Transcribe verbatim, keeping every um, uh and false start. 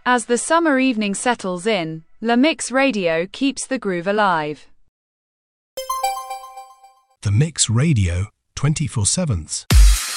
As the summer evening settles in, La Mix Radio keeps the groove alive. The Mix Radio, twenty-four seven.